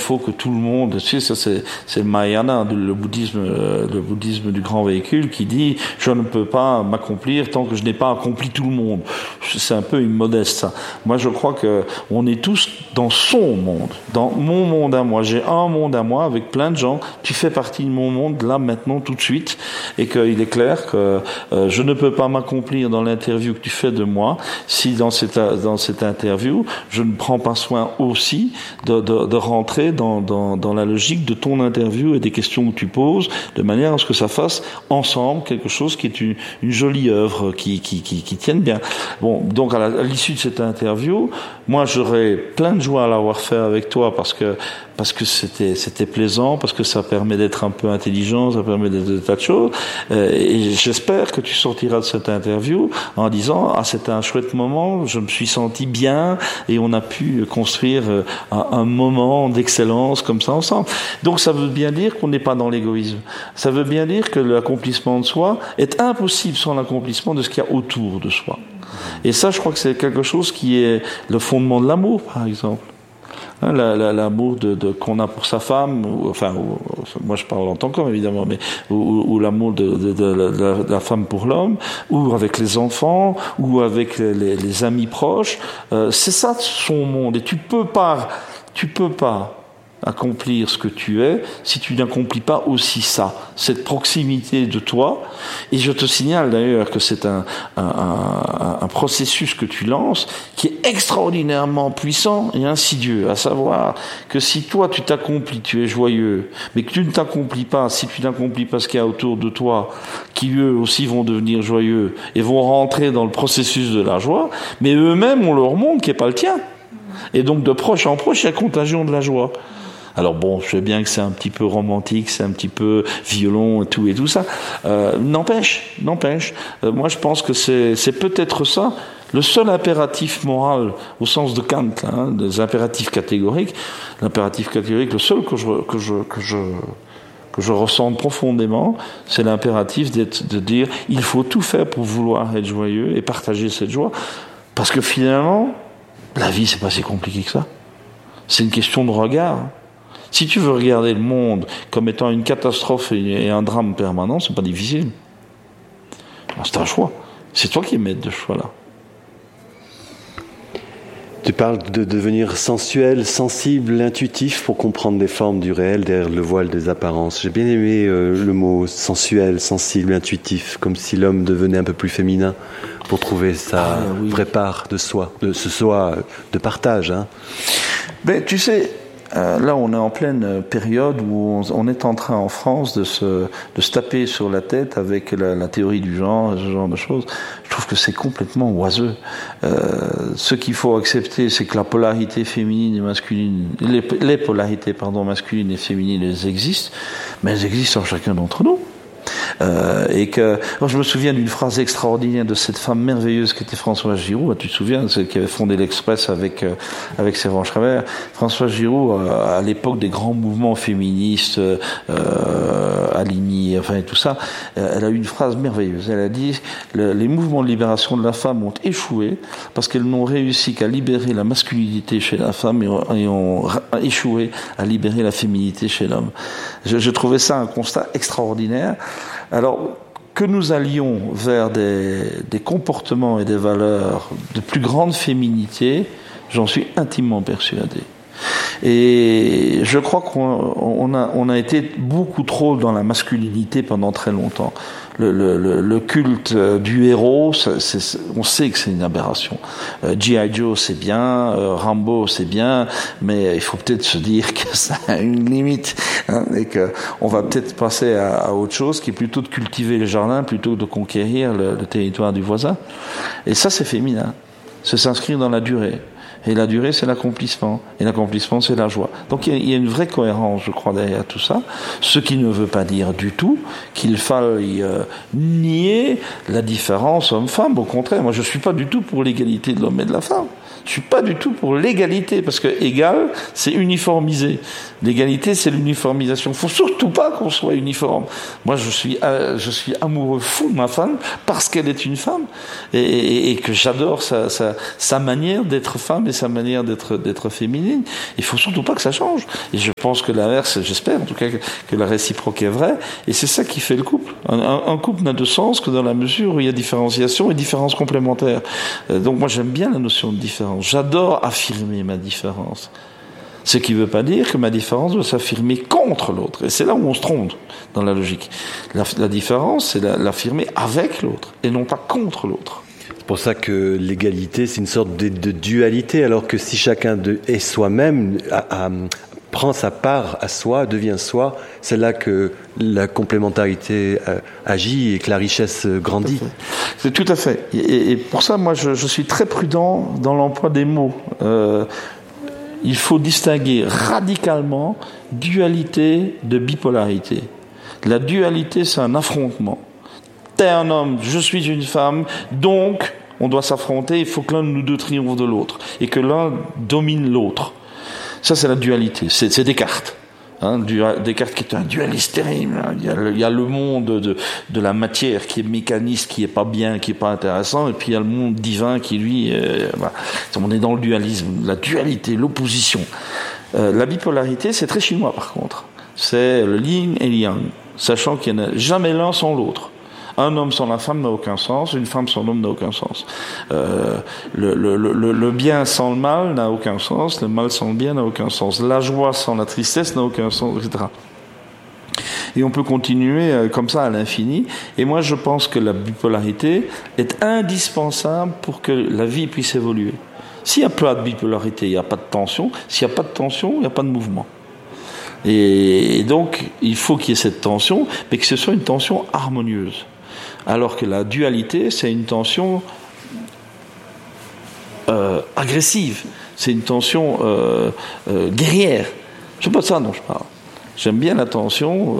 faut que tout le monde, tu sais, ça c'est le Mahayana, le bouddhisme du grand véhicule qui dit je ne peux pas m'accomplir tant que je n'ai pas accompli tout le monde. C'est un peu immodeste ça. Moi je crois que on est tous dans son monde, dans mon monde à moi. J'ai un monde à moi avec plein de gens. Tu fais partie de mon monde là maintenant tout de suite, et qu'il est clair que je ne peux pas m'accomplir dans l'interview que tu fais de moi si dans cette interview je ne prends pas soin aussi de rentrer dans la logique de ton interview et des questions que tu poses, de manière à ce que ça fasse ensemble quelque chose qui est une jolie œuvre qui tienne bien. Bon, donc à l'issue de cette interview, moi j'aurais plein de joie à l'avoir fait avec toi parce que c'était plaisant, parce que ça permet d'être un peu intelligent, ça permet d'être des tas de choses, et j'espère que tu sortiras de cette interview en disant c'était un chouette moment, je me suis senti bien et on a pu construire un moment d'excellence comme ça ensemble. Donc ça veut bien dire qu'on n'est pas dans l'égoïsme, ça veut bien dire que l'accomplissement de soi est impossible sans l'accomplissement de ce qu'il y a autour de soi. Et ça, je crois que c'est quelque chose qui est le fondement de l'amour, par exemple. L'amour qu'on a pour sa femme, moi je parle en tant qu'homme évidemment, mais ou l'amour de la femme pour l'homme, ou avec les enfants, ou avec les amis proches, c'est ça son monde. Et tu peux pas accomplir ce que tu es si tu n'accomplis pas aussi ça, cette proximité de toi. Et je te signale d'ailleurs que c'est un processus que tu lances qui est extraordinairement puissant et insidieux, à savoir que si toi tu t'accomplis, tu es joyeux, mais que tu ne t'accomplis pas, si tu n'accomplis pas ce qu'il y a autour de toi, qui eux aussi vont devenir joyeux et vont rentrer dans le processus de la joie, mais eux-mêmes ont leur monde qui n'est pas le tien. Et donc de proche en proche, il y a contagion de la joie. Alors bon, je sais bien que c'est un petit peu romantique, c'est un petit peu violon et tout ça. N'empêche. Moi, je pense que c'est peut-être ça le seul impératif moral au sens de Kant, des impératifs catégoriques. L'impératif catégorique, le seul que je ressens profondément, c'est l'impératif de dire il faut tout faire pour vouloir être joyeux et partager cette joie, parce que finalement, la vie c'est pas si compliqué que ça. C'est une question de regard. Si tu veux regarder le monde comme étant une catastrophe et un drame permanent, c'est pas difficile. Alors, c'est un choix. C'est toi qui mets ce choix-là. Tu parles de devenir sensuel, sensible, intuitif pour comprendre les formes du réel derrière le voile des apparences. J'ai bien aimé le mot sensuel, sensible, intuitif, comme si l'homme devenait un peu plus féminin pour trouver sa vraie part de soi, de ce soi de partage. Ben, tu sais, là, on est en pleine période où on est en train, en France, de se taper sur la tête avec la théorie du genre, ce genre de choses. Je trouve que c'est complètement oiseux. Ce qu'il faut accepter, c'est que la polarité féminine et masculine, les polarités, masculines et féminines, elles existent, mais elles existent en chacun d'entre nous. Et que je me souviens d'une phrase extraordinaire de cette femme merveilleuse qui était Françoise Giroud. Tu te souviens, celle qui avait fondé l'Express avec Servan Schreiber. Françoise Giroud, à l'époque des grands mouvements féministes, Aligny, et tout ça, elle a eu une phrase merveilleuse. Elle a dit les mouvements de libération de la femme ont échoué parce qu'elles n'ont réussi qu'à libérer la masculinité chez la femme et ont échoué à libérer la féminité chez l'homme. Je trouvais ça un constat extraordinaire. Alors, que nous allions vers des comportements et des valeurs de plus grande féminité, j'en suis intimement persuadé. Et je crois qu'on a été beaucoup trop dans la masculinité pendant très longtemps. Le culte du héros, on sait que c'est une aberration. G.I. Joe, c'est bien, Rambo, c'est bien, mais il faut peut-être se dire que ça a une limite, et que on va peut-être passer à autre chose, qui est plutôt de cultiver les jardins plutôt que de conquérir le territoire du voisin. Et ça, c'est féminin. C'est s'inscrire dans la durée. Et la durée, c'est l'accomplissement. Et l'accomplissement, c'est la joie. Donc il y a une vraie cohérence, je crois, derrière tout ça. Ce qui ne veut pas dire du tout qu'il faille nier la différence homme-femme. Au contraire, moi je suis pas du tout pour l'égalité de l'homme et de la femme. Je suis pas du tout pour l'égalité, parce que égal, c'est uniformiser. L'égalité, c'est l'uniformisation. Faut surtout pas qu'on soit uniforme. Moi, je suis amoureux fou de ma femme parce qu'elle est une femme et que j'adore sa manière d'être femme et sa manière d'être féminine. Il faut surtout pas que ça change. Et je pense que l'inverse, j'espère en tout cas que la réciproque est vraie. Et c'est ça qui fait le couple. Un couple n'a de sens que dans la mesure où il y a différenciation et différence complémentaire. Donc moi, j'aime bien la notion de différence. J'adore affirmer ma différence. Ce qui ne veut pas dire que ma différence doit s'affirmer contre l'autre. Et c'est là où on se trompe dans la logique. La différence, c'est l'affirmer avec l'autre et non pas contre l'autre. C'est pour ça que l'égalité, c'est une sorte de dualité, alors que si chacun est soi-même, prend sa part à soi, devient soi, c'est là que la complémentarité agit et que la richesse grandit. C'est tout à fait. Et pour ça, moi, je suis très prudent dans l'emploi des mots. Il faut distinguer radicalement dualité de bipolarité. La dualité, c'est un affrontement. T'es un homme, je suis une femme, donc on doit s'affronter, il faut que l'un de nous deux triomphe de l'autre, et que l'un domine l'autre. Ça, c'est la dualité, c'est Descartes. Descartes qui est un dualiste terrible. Il y a le monde de la matière qui est mécaniste, qui est pas bien, qui est pas intéressant, et puis il y a le monde divin qui, lui, on est dans le dualisme, la dualité, l'opposition. La bipolarité, c'est très chinois par contre. C'est le yin et le yang, sachant qu'il n'y en a jamais l'un sans l'autre. Un homme sans la femme n'a aucun sens, une femme sans l'homme n'a aucun sens. Le bien sans le mal n'a aucun sens, le mal sans le bien n'a aucun sens. La joie sans la tristesse n'a aucun sens, etc. Et on peut continuer comme ça à l'infini. Et moi, je pense que la bipolarité est indispensable pour que la vie puisse évoluer. S'il n'y a pas de bipolarité, il n'y a pas de tension. S'il n'y a pas de tension, il n'y a pas de mouvement. Et donc, il faut qu'il y ait cette tension, mais que ce soit une tension harmonieuse. Alors que la dualité, c'est une tension agressive, c'est une tension guerrière. C'est pas de ça dont je parle. J'aime bien la tension,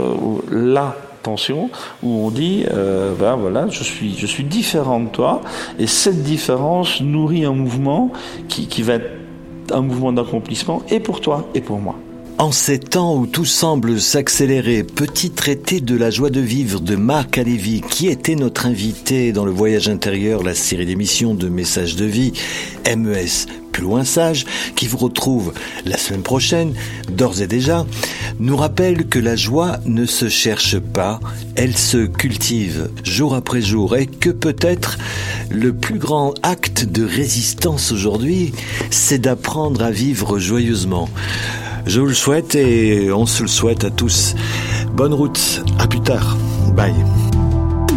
où on dit, voilà, je suis différent de toi, et cette différence nourrit un mouvement qui va être un mouvement d'accomplissement, et pour toi, et pour moi. En ces temps où tout semble s'accélérer, petit traité de la joie de vivre de Marc Halévy, qui était notre invité dans le Voyage intérieur, la série d'émissions de Messages de vie, MES plus loin sage, qui vous retrouve la semaine prochaine, d'ores et déjà, nous rappelle que la joie ne se cherche pas, elle se cultive jour après jour, et que peut-être le plus grand acte de résistance aujourd'hui, c'est d'apprendre à vivre joyeusement. Je vous le souhaite et on se le souhaite à tous. Bonne route, à plus tard. Bye.